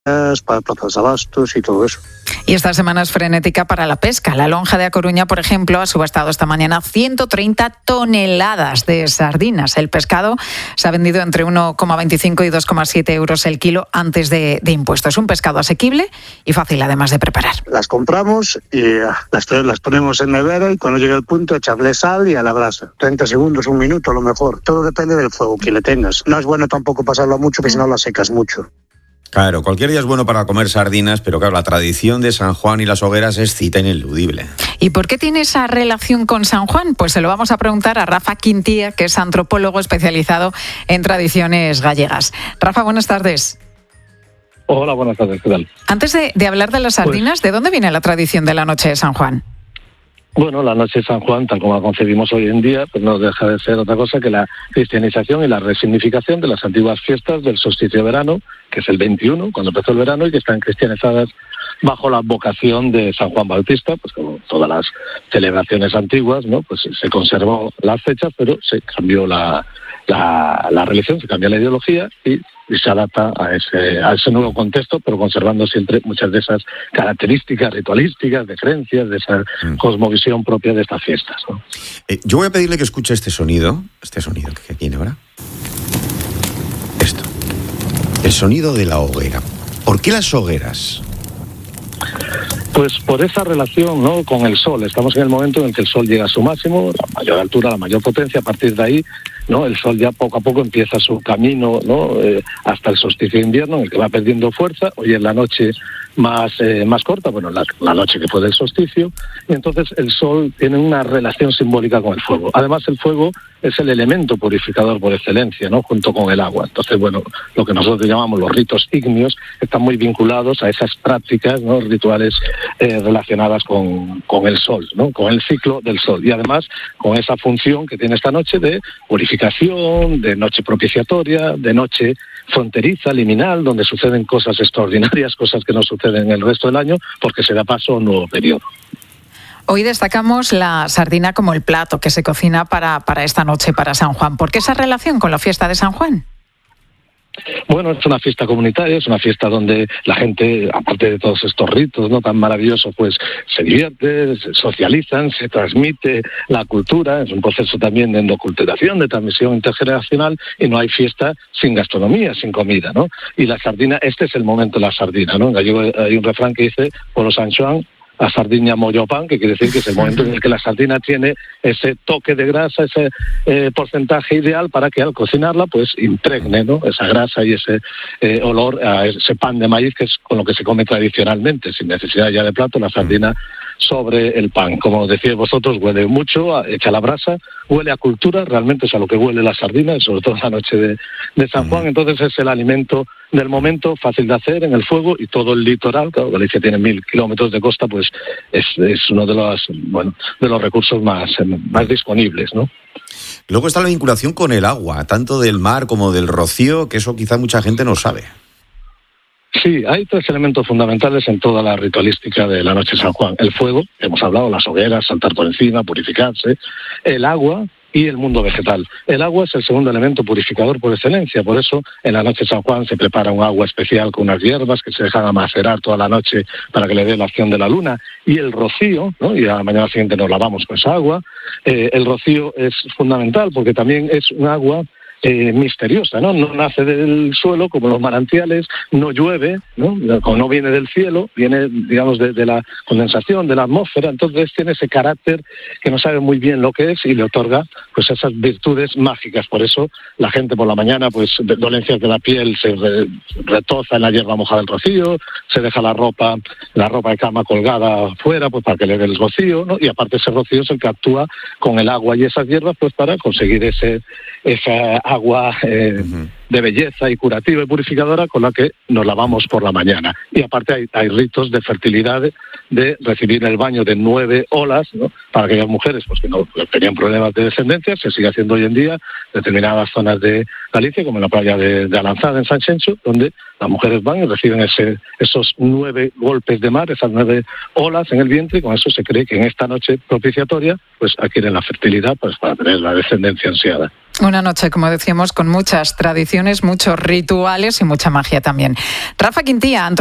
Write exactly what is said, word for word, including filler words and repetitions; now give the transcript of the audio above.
para plazas de abastos y todo eso. Y esta semana es frenética para la pesca. La Lonja de A Coruña, por ejemplo, ha subastado esta mañana ciento treinta toneladas de sardinas. El pescado se ha vendido entre uno coma veinticinco y dos coma siete euros el kilo antes de, de impuestos. Un pescado asequible y fácil además de preparar. Las compramos y las, las ponemos en nevera y cuando llegue el punto echarle sal y a la brasa. treinta segundos, un minuto a lo mejor. Todo depende del fuego que le tengas. No es bueno tampoco pasarlo mucho, porque si no la secas mucho. Claro, cualquier día es bueno para comer sardinas, pero claro, la tradición de San Juan y las hogueras es cita ineludible. ¿Y por qué tiene esa relación con San Juan? Pues se lo vamos a preguntar a Rafa Quintía, que es antropólogo especializado en tradiciones gallegas. Rafa, buenas tardes. Hola, buenas tardes, ¿qué tal? Antes de, de hablar de las sardinas, pues, ¿de dónde viene la tradición de la noche de San Juan? Bueno, la noche de San Juan, tal como la concebimos hoy en día, pues no deja de ser otra cosa que la cristianización y la resignificación de las antiguas fiestas del solsticio de verano, que es el veintiuno, cuando empezó el verano, y que están cristianizadas bajo la vocación de San Juan Bautista, pues como todas las celebraciones antiguas, ¿no? Pues se conservó las fechas, pero se cambió la, la, la religión, se cambió la ideología y y se adapta a ese, a ese nuevo contexto, pero conservando siempre muchas de esas características ritualísticas, de creencias, de esa mm. cosmovisión propia de estas fiestas, ¿no? Eh, yo voy a pedirle que escuche este sonido, este sonido que tiene ahora. Esto. El sonido de la hoguera. ¿Por qué las hogueras? Pues por esa relación, ¿no?, con el sol. Estamos en el momento en el que el sol llega a su máximo, la mayor altura, la mayor potencia. A partir de ahí, ¿no?, el sol ya poco a poco empieza su camino, ¿no?, eh, hasta el solsticio de invierno, en el que va perdiendo fuerza. Hoy es la noche más eh, más corta, bueno, la, la noche que fue del solsticio, y entonces el sol tiene una relación simbólica con el fuego. Además, el fuego es el elemento purificador por excelencia, ¿no?, junto con el agua. Entonces, bueno, lo que nosotros llamamos los ritos ígneos están muy vinculados a esas prácticas, ¿no?, rituales eh, relacionadas con, con el sol, ¿no?, con el ciclo del sol. Y además, con esa función que tiene esta noche de purificación, de noche propiciatoria, de noche fronteriza, liminal, donde suceden cosas extraordinarias, cosas que no suceden en el resto del año, porque se da paso a un nuevo periodo. Hoy destacamos la sardina como el plato que se cocina para, para esta noche, para San Juan. ¿Por qué esa relación con la fiesta de San Juan? Bueno, es una fiesta comunitaria, es una fiesta donde la gente, aparte de todos estos ritos, ¿no?, tan maravillosos, pues se divierte, se socializan, se transmite la cultura. Es un proceso también de endoculturación, de transmisión intergeneracional, y no hay fiesta sin gastronomía, sin comida, ¿no? Y la sardina, este es el momento de la sardina, ¿no? En gallego hay un refrán que dice, polo San Xoán, a sardiña mollo pan, que quiere decir que es el momento en el que la sardina tiene ese toque de grasa, ese eh, porcentaje ideal para que al cocinarla pues impregne, ¿no?, esa grasa y ese eh, olor a ese pan de maíz, que es con lo que se come tradicionalmente, sin necesidad ya de plato, la sardina sobre el pan. Como decíais vosotros, huele mucho, echa a la brasa, huele a cultura, realmente es a lo que huele la sardina, sobre todo la noche de, de San Juan. Entonces es el alimento del momento, fácil de hacer en el fuego, y todo el litoral, claro, Galicia tiene mil kilómetros de costa, pues es, es uno de los, bueno, de los recursos más, más disponibles, ¿no? Luego está la vinculación con el agua, tanto del mar como del rocío, que eso quizá mucha gente no sabe. Sí, hay tres elementos fundamentales en toda la ritualística de la noche de San Juan. El fuego, hemos hablado, las hogueras, saltar por encima, purificarse. El agua y el mundo vegetal. El agua es el segundo elemento purificador por excelencia. Por eso, en la noche de San Juan se prepara un agua especial con unas hierbas que se dejan a macerar toda la noche para que le dé la acción de la luna. Y el rocío, ¿no?, y a la mañana siguiente nos lavamos con esa agua. Eh, el rocío es fundamental porque también es un agua Eh, misteriosa, ¿no? No nace del suelo como los manantiales, no llueve, ¿no? Como no viene del cielo, viene, digamos, de, de la condensación, de la atmósfera. Entonces tiene ese carácter que no sabe muy bien lo que es y le otorga pues esas virtudes mágicas. Por eso la gente por la mañana, pues de dolencias de la piel, se re, retoza en la hierba mojada del rocío, se deja la ropa, la ropa de cama colgada afuera, pues para que le dé el rocío, ¿no? Y aparte ese rocío es el que actúa con el agua y esas hierbas, pues para conseguir ese esa agua eh, uh-huh. de belleza y curativa y purificadora con la que nos lavamos por la mañana. Y aparte hay, hay ritos de fertilidad, de, de recibir el baño de nueve olas, ¿no?, para aquellas mujeres pues que no tenían problemas de descendencia. Se sigue haciendo hoy en día en determinadas zonas de Galicia, como en la playa de, de Alanzada, en San Xenxo, donde las mujeres van y reciben ese, esos nueve golpes de mar, esas nueve olas en el vientre, y con eso se cree que en esta noche propiciatoria pues adquieren la fertilidad pues para tener la descendencia ansiada. Una noche, como decíamos, con muchas tradiciones, muchos rituales y mucha magia también. Rafa Quintía,